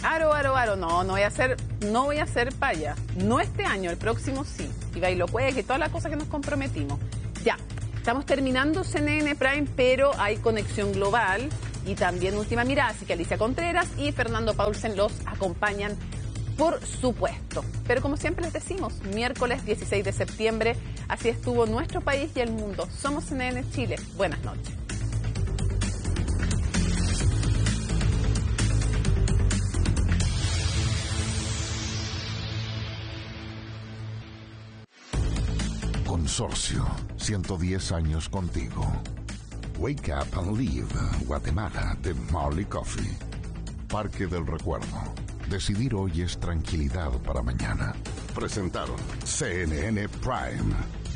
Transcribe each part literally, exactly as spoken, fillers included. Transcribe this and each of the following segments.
Aro, aro, aro, no, no voy a hacer, no voy a hacer paya. No este año, el próximo sí. Y bailocueca y todas las cosas que nos comprometimos. Ya, estamos terminando C N N Prime, pero hay conexión global y también Última Mirada, así que Alicia Contreras y Fernando Paulsen los acompañan, por supuesto. Pero como siempre les decimos, miércoles dieciséis de septiembre, así estuvo nuestro país y el mundo. Somos C N N Chile. Buenas noches. Consorcio, ciento diez años contigo. Wake Up and Live, Guatemala, de Marley Coffee. Parque del Recuerdo. Decidir hoy es tranquilidad para mañana. Presentaron C N N Prime.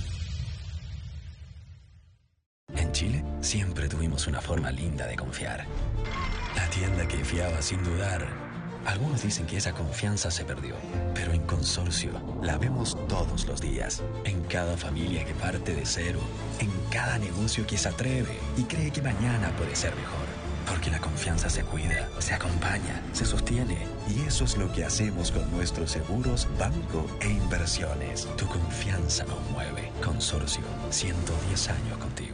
En Chile siempre tuvimos una forma linda de confiar. La tienda que fiaba sin dudar. Algunos dicen que esa confianza se perdió, pero en Consorcio la vemos todos los días. En cada familia que parte de cero, en cada negocio que se atreve y cree que mañana puede ser mejor. Porque la confianza se cuida, se acompaña, se sostiene. Y eso es lo que hacemos con nuestros seguros, banco e inversiones. Tu confianza nos mueve. Consorcio, ciento diez años contigo.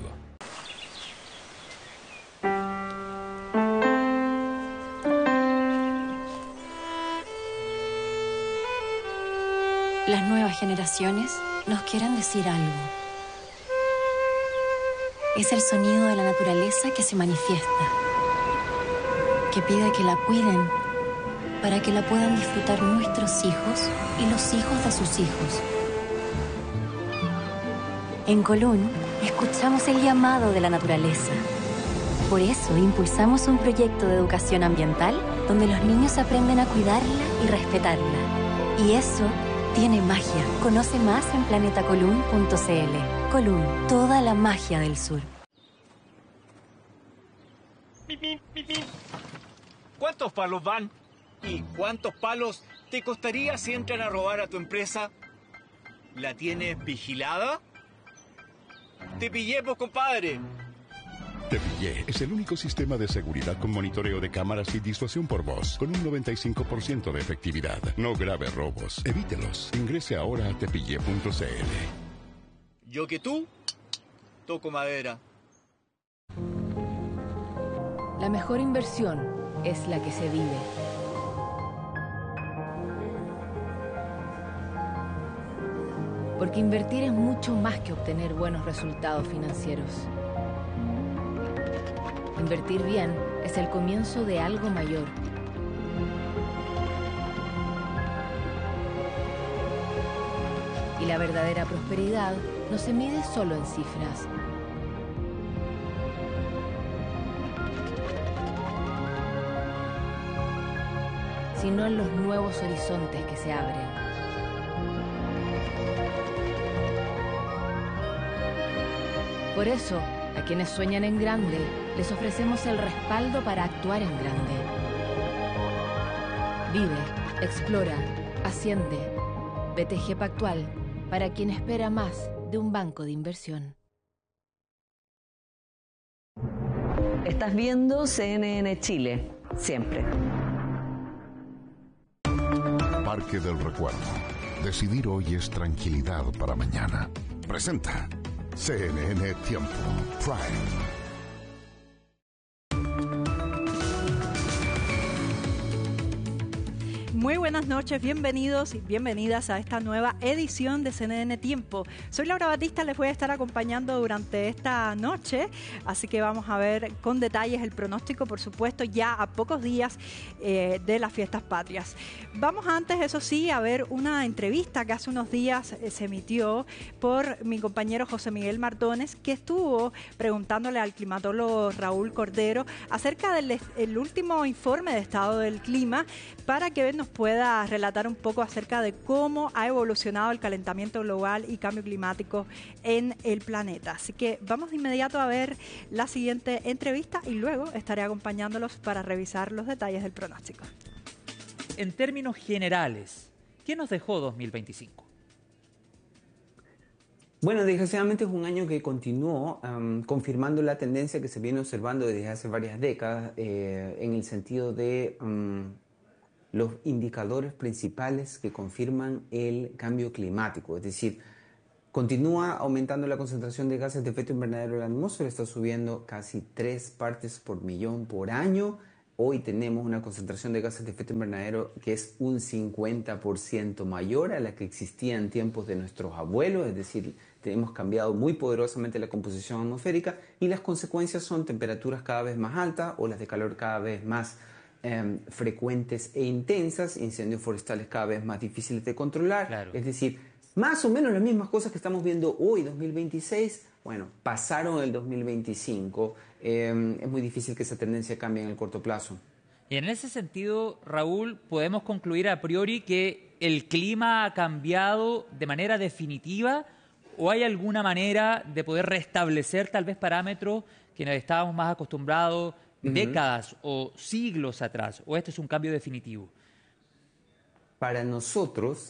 Las nuevas generaciones nos quieren decir algo. Es el sonido de la naturaleza que se manifiesta, que pide que la cuiden para que la puedan disfrutar nuestros hijos y los hijos de sus hijos. En Colún, escuchamos el llamado de la naturaleza. Por eso impulsamos un proyecto de educación ambiental donde los niños aprenden a cuidarla y respetarla. Y eso tiene magia. Conoce más en planeta colún punto c l. Colún, toda la magia del sur. ¿Cuántos palos van? ¿Y cuántos palos te costaría si entran a robar a tu empresa? ¿La tienes vigilada? ¡Te pillé, pues, compadre! Te Pillé es el único sistema de seguridad con monitoreo de cámaras y disuasión por voz, con un noventa y cinco por ciento de efectividad. No grave robos. Evítelos. Ingrese ahora a tepillé punto c l. Yo que tú, toco madera. La mejor inversión es la que se vive. Porque invertir es mucho más que obtener buenos resultados financieros. Invertir bien es el comienzo de algo mayor. Y la verdadera prosperidad no se mide solo en cifras. Sino en los nuevos horizontes que se abren. Por eso, a quienes sueñan en grande, les ofrecemos el respaldo para actuar en grande. Vive, explora, asciende. B T G Pactual, para quien espera más de un banco de inversión. Estás viendo C N N Chile, siempre. Parque del Recuerdo. Decidir hoy es tranquilidad para mañana. Presenta C N N Tiempo Prime. Muy buenas noches, bienvenidos y bienvenidas a esta nueva edición de C N N Tiempo. Soy Laura Batista, les voy a estar acompañando durante esta noche, así que vamos a ver con detalles el pronóstico, por supuesto, ya a pocos días eh, de las fiestas patrias. Vamos antes, eso sí, a ver una entrevista que hace unos días eh, se emitió por mi compañero José Miguel Mardones, que estuvo preguntándole al climatólogo Raúl Cordero acerca del el último informe de estado del clima para que nos pueda relatar un poco acerca de cómo ha evolucionado el calentamiento global y cambio climático en el planeta. Así que vamos de inmediato a ver la siguiente entrevista y luego estaré acompañándolos para revisar los detalles del pronóstico. En términos generales, ¿qué nos dejó dos mil veinticinco? Bueno, desgraciadamente es un año que continuó um, confirmando la tendencia que se viene observando desde hace varias décadas eh, en el sentido de... Um, los indicadores principales que confirman el cambio climático. Es decir, continúa aumentando la concentración de gases de efecto invernadero en la atmósfera, está subiendo casi tres partes por millón por año. Hoy tenemos una concentración de gases de efecto invernadero que es un cincuenta por ciento mayor a la que existía en tiempos de nuestros abuelos, es decir, hemos cambiado muy poderosamente la composición atmosférica y las consecuencias son temperaturas cada vez más altas, olas de calor cada vez más eh, frecuentes e intensas, incendios forestales cada vez más difíciles de controlar, claro. Es decir, más o menos las mismas cosas que estamos viendo hoy, dos mil veintiséis, bueno, pasaron el dos mil veinticinco, eh, es muy difícil que esa tendencia cambie en el corto plazo. Y en ese sentido, Raúl, podemos concluir a priori que el clima ha cambiado de manera definitiva, ¿o hay alguna manera de poder restablecer tal vez parámetros que nos estábamos más acostumbrados uh-huh. décadas o siglos atrás? ¿O este es un cambio definitivo? Para nosotros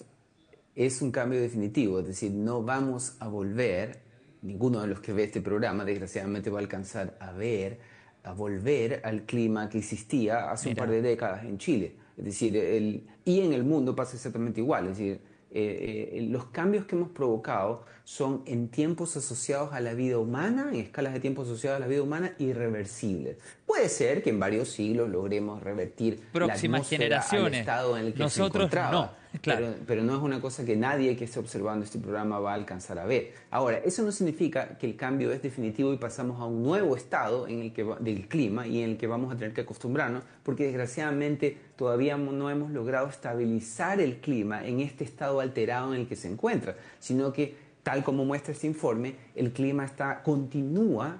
es un cambio definitivo, es decir, no vamos a volver, ninguno de los que ve este programa desgraciadamente va a alcanzar a ver, a volver al clima que existía hace Mira. un par de décadas en Chile. Es decir, el, y en el mundo pasa exactamente igual, es decir, Eh, eh, los cambios que hemos provocado son en tiempos asociados a la vida humana, en escalas de tiempo asociadas a la vida humana, irreversibles. Puede ser que en varios siglos logremos revertir próximas la generaciones al estado en el que Nosotros se encontraba. No, claro. pero, pero no es una cosa que nadie que esté observando este programa va a alcanzar a ver. Ahora, eso no significa que el cambio es definitivo y pasamos a un nuevo estado en el que va, del clima y en el que vamos a tener que acostumbrarnos, porque desgraciadamente todavía no hemos logrado estabilizar el clima en este estado alterado en el que se encuentra, sino que, tal como muestra este informe, el clima está, continúa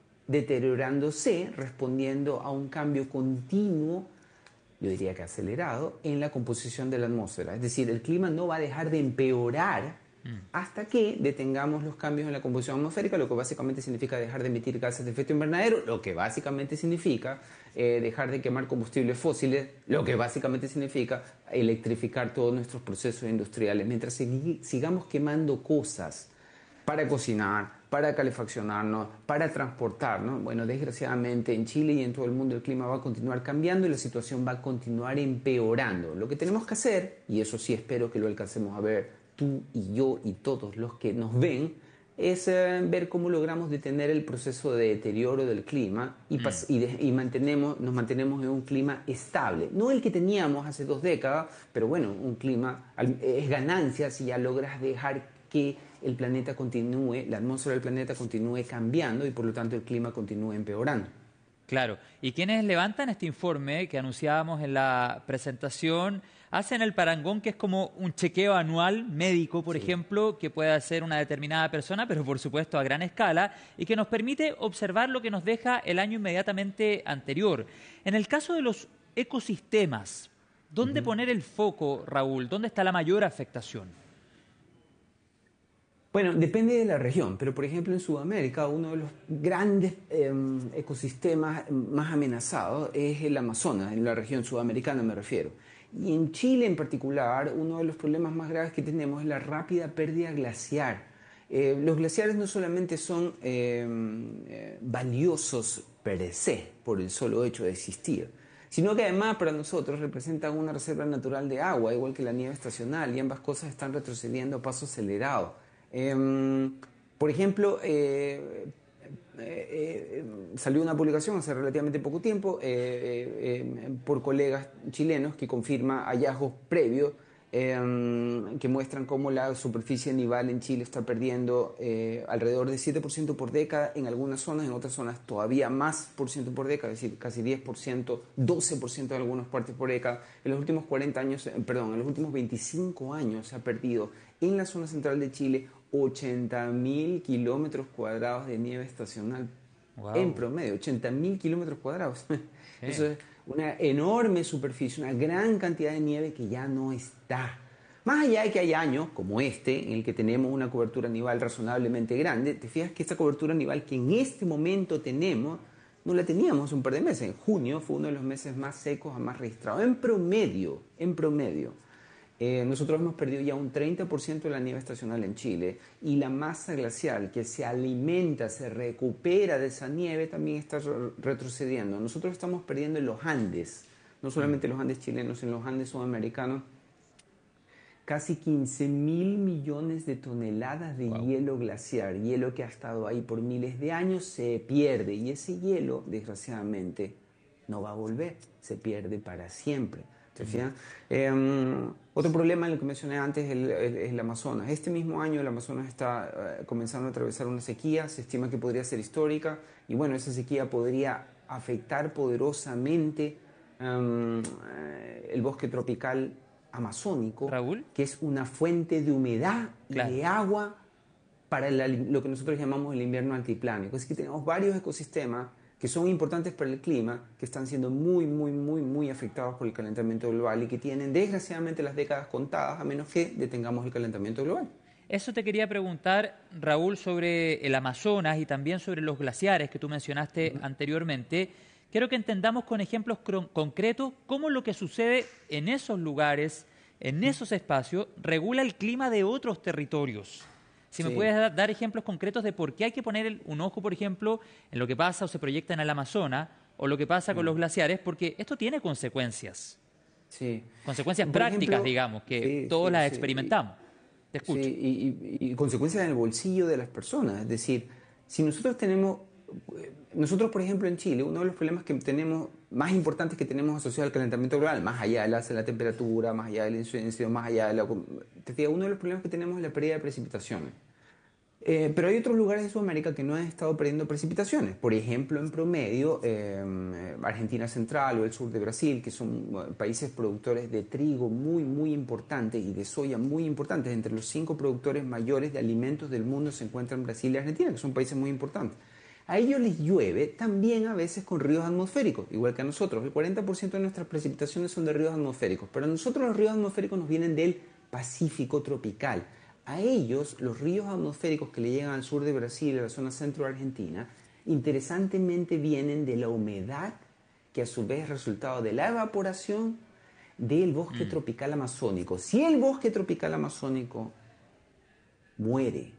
deteriorándose, respondiendo a un cambio continuo, yo diría que acelerado, en la composición de la atmósfera. Es decir, el clima no va a dejar de empeorar mm. hasta que detengamos los cambios en la composición atmosférica, lo que básicamente significa dejar de emitir gases de efecto invernadero, lo que básicamente significa eh, dejar de quemar combustibles fósiles, lo que básicamente significa electrificar todos nuestros procesos industriales. Mientras sig- sigamos quemando cosas para cocinar, para calefaccionarnos, para transportarnos, bueno, desgraciadamente en Chile y en todo el mundo el clima va a continuar cambiando y la situación va a continuar empeorando. Lo que tenemos que hacer, y eso sí espero que lo alcancemos a ver tú y yo y todos los que nos ven, es eh, ver cómo logramos detener el proceso de deterioro del clima y, pas- mm. y, de- y mantenemos, nos mantenemos en un clima estable. No el que teníamos hace dos décadas, pero bueno, un clima es ganancia si ya logras dejar que el planeta continúe, la atmósfera del planeta continúe cambiando y por lo tanto el clima continúe empeorando. Claro, y quienes levantan este informe que anunciábamos en la presentación hacen el parangón, que es como un chequeo anual médico, por sí. ejemplo, que puede hacer una determinada persona, pero por supuesto a gran escala, y que nos permite observar lo que nos deja el año inmediatamente anterior. En el caso de los ecosistemas, ¿dónde uh-huh. poner el foco, Raúl? ¿Dónde está la mayor afectación? Bueno, depende de la región, pero por ejemplo en Sudamérica uno de los grandes eh, ecosistemas más amenazados es el Amazonas, en la región sudamericana me refiero. Y en Chile en particular, uno de los problemas más graves que tenemos es la rápida pérdida glaciar. Eh, los glaciares no solamente son eh, eh, valiosos per se, por el solo hecho de existir, sino que además para nosotros representan una reserva natural de agua, igual que la nieve estacional, y ambas cosas están retrocediendo a paso acelerado. Eh, por ejemplo, eh, eh, eh, salió una publicación hace relativamente poco tiempo eh, eh, eh, por colegas chilenos que confirma hallazgos previos eh, que muestran cómo la superficie nival en Chile está perdiendo eh, alrededor de siete por ciento por década en algunas zonas, en otras zonas todavía más por ciento por década, es decir, casi diez por ciento, doce por ciento en algunas partes por década. En los últimos cuarenta años, eh, perdón, en los últimos veinticinco años se ha perdido en la zona central de Chile ochenta mil kilómetros cuadrados de nieve estacional. Wow. En promedio, ochenta mil kilómetros cuadrados. Sí. Eso es una enorme superficie, una gran cantidad de nieve que ya no está. Más allá de que hay años, como este, en el que tenemos una cobertura nival razonablemente grande, te fijas que esta cobertura nival que en este momento tenemos, no la teníamos hace un par de meses. En junio fue uno de los meses más secos jamás registrados. En promedio, en promedio. Eh, nosotros hemos perdido ya un treinta por ciento de la nieve estacional en Chile y la masa glacial que se alimenta, se recupera de esa nieve también está re- retrocediendo. Nosotros estamos perdiendo en los Andes no solamente los Andes chilenos, sino los Andes sudamericanos, casi quince mil millones de toneladas de wow. hielo glaciar, hielo que ha estado ahí por miles de años, se pierde. Y ese hielo, desgraciadamente, no va a volver, se pierde para siempre. ¿Te fijas? Eh, otro problema, en lo que mencioné antes, es el, el, el Amazonas. Este mismo año el Amazonas está uh, comenzando a atravesar una sequía, se estima que podría ser histórica, y bueno, esa sequía podría afectar poderosamente um, el bosque tropical amazónico, Raúl, que es una fuente de humedad claro. y de agua para la, lo que nosotros llamamos el invierno altiplánico. Así que tenemos varios ecosistemas que son importantes para el clima, que están siendo muy, muy, muy, muy afectados por el calentamiento global y que tienen desgraciadamente las décadas contadas, a menos que detengamos el calentamiento global. Eso te quería preguntar, Raúl, sobre el Amazonas y también sobre los glaciares que tú mencionaste uh-huh. anteriormente. Quiero que entendamos con ejemplos concretos cómo lo que sucede en esos lugares, en esos espacios, regula el clima de otros territorios. Si sí. me puedes dar, dar ejemplos concretos de por qué hay que poner el, un ojo, por ejemplo, en lo que pasa o se proyecta en el Amazonas o lo que pasa con mm. los glaciares, porque esto tiene consecuencias. Sí. Consecuencias por prácticas, ejemplo, digamos, que sí, todos sí, las sí. experimentamos. Y, Te escucho. Sí, y, y, y consecuencias en el bolsillo de las personas. Es decir, si nosotros tenemos... Nosotros, por ejemplo, en Chile, uno de los problemas que tenemos, más importantes que tenemos asociados al calentamiento global, más allá de la, de la temperatura, más allá del incienso, más allá de la... Te digo, uno de los problemas que tenemos es la pérdida de precipitaciones. Eh, pero hay otros lugares de Sudamérica que no han estado perdiendo precipitaciones. Por ejemplo, en promedio, eh, Argentina Central o el sur de Brasil, que son bueno, países productores de trigo muy, muy importantes y de soya muy importantes. Entre los cinco productores mayores de alimentos del mundo se encuentran Brasil y Argentina, que son países muy importantes. A ellos les llueve también a veces con ríos atmosféricos, igual que a nosotros. El cuarenta por ciento de nuestras precipitaciones son de ríos atmosféricos, pero a nosotros los ríos atmosféricos nos vienen del Pacífico tropical. A ellos, los ríos atmosféricos que le llegan al sur de Brasil, a la zona centro de Argentina, interesantemente vienen de la humedad, que a su vez es resultado de la evaporación del bosque mm. tropical amazónico. Si el bosque tropical amazónico muere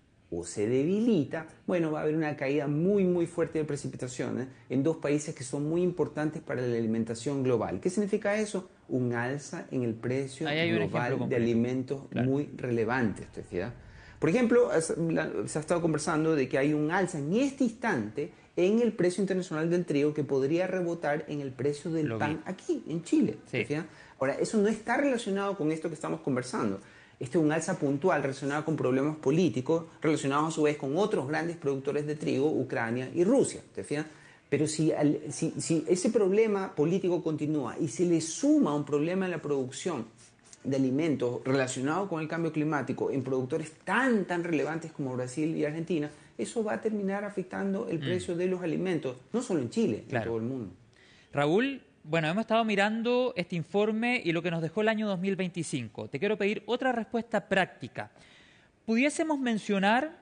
o se debilita, bueno, va a haber una caída muy, muy fuerte de precipitaciones en dos países que son muy importantes para la alimentación global. ¿Qué significa eso? Un alza en el precio global de alimentos claro. muy relevante. ¿Sí? Por ejemplo, se ha estado conversando de que hay un alza en este instante en el precio internacional del trigo que podría rebotar en el precio del Lo pan vi. aquí, en Chile. Sí. ¿Sí? Ahora, eso no está relacionado con esto que estamos conversando. Este es un alza puntual relacionada con problemas políticos, relacionados a su vez con otros grandes productores de trigo, Ucrania y Rusia. ¿Te fijas? Pero si, al, si, si ese problema político continúa y se le suma un problema en la producción de alimentos relacionado con el cambio climático en productores tan, tan relevantes como Brasil y Argentina, eso va a terminar afectando el precio mm. de los alimentos, no solo en Chile, claro. en todo el mundo. Raúl, bueno, hemos estado mirando este informe y lo que nos dejó el año dos mil veinticinco. Te quiero pedir otra respuesta práctica. ¿Pudiésemos mencionar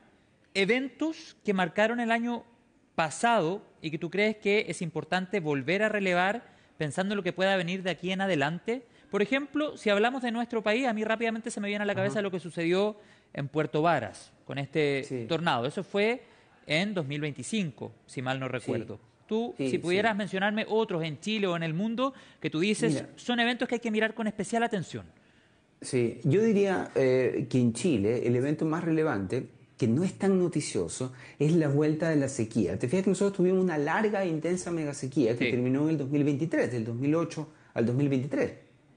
eventos que marcaron el año pasado y que tú crees que es importante volver a relevar pensando en lo que pueda venir de aquí en adelante? Por ejemplo, si hablamos de nuestro país, a mí rápidamente se me viene a la cabeza Ajá. lo que sucedió en Puerto Varas con este sí. tornado. Eso fue en dos mil veinticinco, si mal no recuerdo. Sí. Tú, sí, si pudieras sí. mencionarme otros en Chile o en el mundo que tú dices Mira, son eventos que hay que mirar con especial atención. Sí, yo diría eh, que en Chile el evento más relevante, que no es tan noticioso, es la vuelta de la sequía. Te fijas que nosotros tuvimos una larga e intensa megasequía que sí. terminó en el dos mil veintitrés, del dos mil ocho al dos mil veintitrés.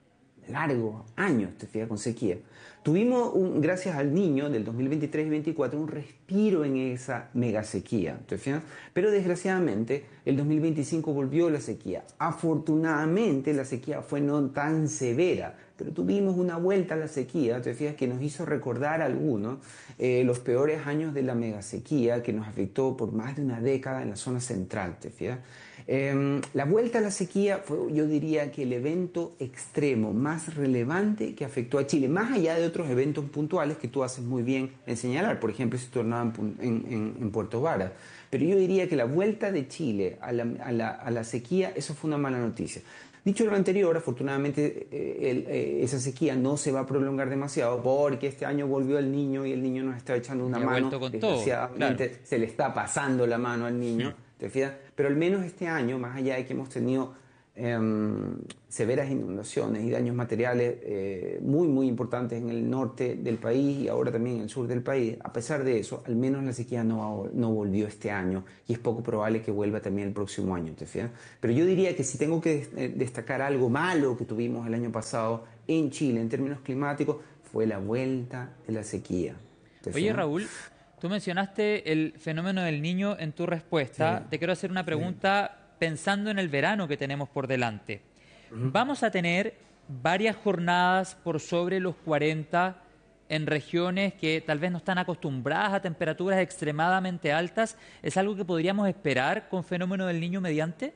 Largos años, te fijas, con sequía. Tuvimos, un, gracias al Niño del dos mil veintitrés y dos mil veinticuatro, un respiro en esa megasequía, ¿te fijas? Pero desgraciadamente el dos mil veinticinco volvió la sequía. Afortunadamente la sequía fue no tan severa, pero tuvimos una vuelta a la sequía, te fijas, que nos hizo recordar a algunos eh, los peores años de la megasequía que nos afectó por más de una década en la zona central, te fijas. Eh, la vuelta a la sequía fue, yo diría, que el evento extremo más relevante que afectó a Chile, más allá de otros eventos puntuales que tú haces muy bien en señalar, por ejemplo, ese tornado en, en, en Puerto Varas. Pero yo diría que la vuelta de Chile a la, a la, a la sequía, eso fue una mala noticia. Dicho lo anterior, afortunadamente eh, el, eh, esa sequía no se va a prolongar demasiado porque este año volvió el Niño y el Niño nos está echando una y mano. Con Desgraciadamente todo, claro. se le está pasando la mano al Niño. Sí. ¿Te fijas? Pero al menos este año, más allá de que hemos tenido eh, severas inundaciones y daños materiales eh, muy, muy importantes en el norte del país y ahora también en el sur del país. A pesar de eso, al menos la sequía no, no volvió este año y es poco probable que vuelva también el próximo año, ¿te fijas? Pero yo diría que si tengo que destacar algo malo que tuvimos el año pasado en Chile en términos climáticos, fue la vuelta de la sequía. Oye, Raúl, tú mencionaste el fenómeno del Niño en tu respuesta. Sí. Te quiero hacer una pregunta sí. pensando en el verano que tenemos por delante. Uh-huh. Vamos a tener varias jornadas por sobre los cuarenta en regiones que tal vez no están acostumbradas a temperaturas extremadamente altas. ¿Es algo que podríamos esperar con fenómeno del Niño mediante?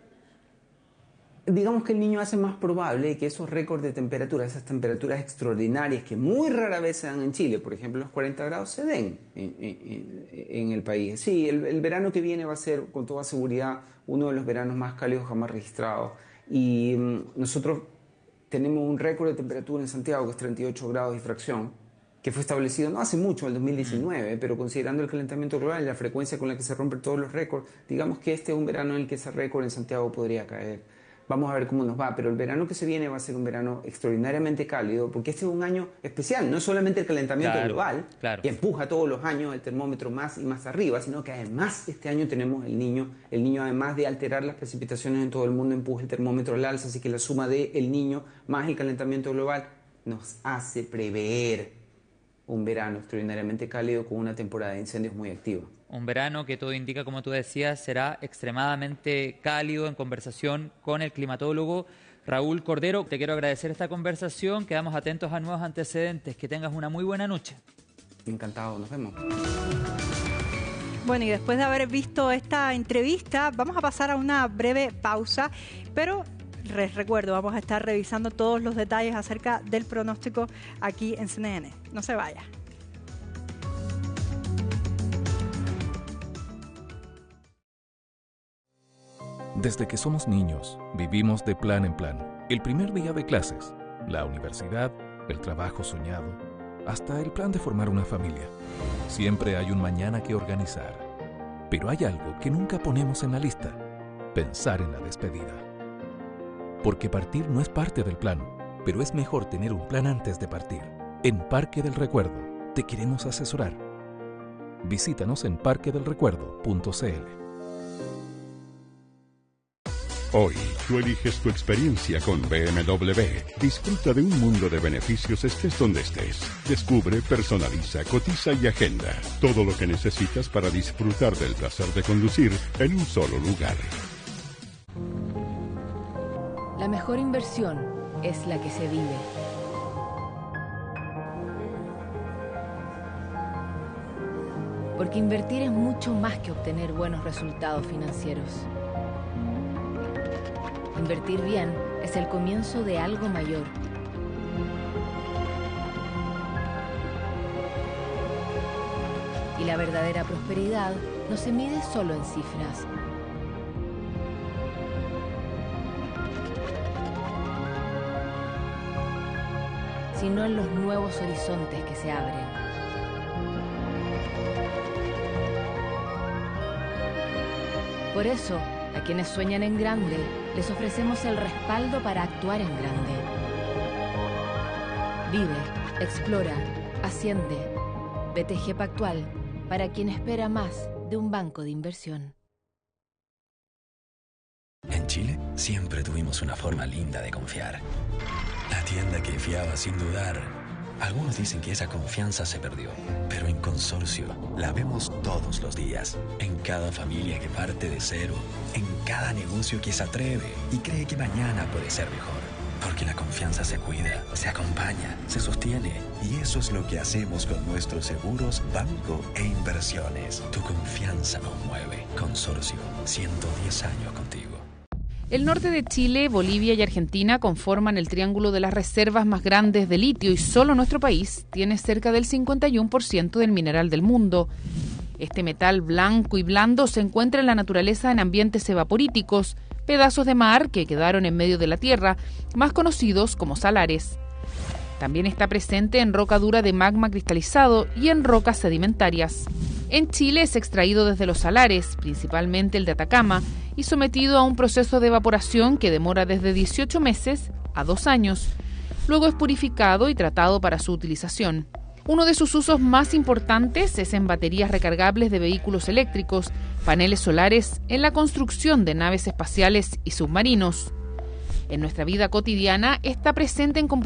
Digamos que el Niño hace más probable que esos récords de temperatura, esas temperaturas extraordinarias que muy rara vez se dan en Chile, por ejemplo los cuarenta grados, se den en, en, en el país. Sí, el, el verano que viene va a ser con toda seguridad uno de los veranos más cálidos jamás registrados. Y um, nosotros tenemos un récord de temperatura en Santiago que es treinta y ocho grados y fracción, que fue establecido no hace mucho, en el dos mil diecinueve, pero considerando el calentamiento global y la frecuencia con la que se rompen todos los récords, digamos que este es un verano en el que ese récord en Santiago podría caer. Vamos a ver cómo nos va, pero el verano que se viene va a ser un verano extraordinariamente cálido, porque este es un año especial, no es solamente el calentamiento claro, global, claro. que empuja todos los años el termómetro más y más arriba, sino que además este año tenemos el Niño, el Niño además de alterar las precipitaciones en todo el mundo, empuja el termómetro al alza, así que la suma de el Niño más el calentamiento global nos hace prever un verano extraordinariamente cálido con una temporada de incendios muy activa. Un verano que todo indica, como tú decías, será extremadamente cálido. En conversación con el climatólogo Raúl Cordero. Te quiero agradecer esta conversación. Quedamos atentos a nuevos antecedentes. Que tengas una muy buena noche. Encantado, nos vemos. Bueno, y después de haber visto esta entrevista, vamos a pasar a una breve pausa, pero les recuerdo, vamos a estar revisando todos los detalles acerca del pronóstico aquí en C N N. No se vaya. Desde que somos niños, vivimos de plan en plan. El primer día de clases, la universidad, el trabajo soñado, hasta el plan de formar una familia. Siempre hay un mañana que organizar. Pero hay algo que nunca ponemos en la lista: pensar en la despedida. Porque partir no es parte del plan, pero es mejor tener un plan antes de partir. En Parque del Recuerdo te queremos asesorar. Visítanos en parque del recuerdo punto c l. Hoy, tú eliges tu experiencia con B M W. Disfruta de un mundo de beneficios estés donde estés. Descubre, personaliza, cotiza y agenda todo lo que necesitas para disfrutar del placer de conducir en un solo lugar. La mejor inversión es la que se vive. Porque invertir es mucho más que obtener buenos resultados financieros. Invertir bien es el comienzo de algo mayor. Y la verdadera prosperidad no se mide solo en cifras. Sino en los nuevos horizontes que se abren. Por eso, a quienes sueñan en grande, les ofrecemos el respaldo para actuar en grande. Vive, explora, asciende. B T G Pactual, para quien espera más de un banco de inversión. En Chile siempre tuvimos una forma linda de confiar. La tienda que fiaba sin dudar. Algunos dicen que esa confianza se perdió, pero en Consorcio la vemos todos los días. En cada familia que parte de cero, en cada negocio que se atreve y cree que mañana puede ser mejor. Porque la confianza se cuida, se acompaña, se sostiene. Y eso es lo que hacemos con nuestros seguros, banco e inversiones. Tu confianza nos mueve. Consorcio, ciento diez años contigo. El norte de Chile, Bolivia y Argentina conforman el triángulo de las reservas más grandes de litio y solo nuestro país tiene cerca del cincuenta y uno por ciento del mineral del mundo. Este metal blanco y blando se encuentra en la naturaleza en ambientes evaporíticos, pedazos de mar que quedaron en medio de la tierra, más conocidos como salares. También está presente en roca dura de magma cristalizado y en rocas sedimentarias. En Chile es extraído desde los salares, principalmente el de Atacama, y sometido a un proceso de evaporación que demora desde dieciocho meses a dos años. Luego es purificado y tratado para su utilización. Uno de sus usos más importantes es en baterías recargables de vehículos eléctricos, paneles solares, en la construcción de naves espaciales y submarinos. En nuestra vida cotidiana está presente en computadoras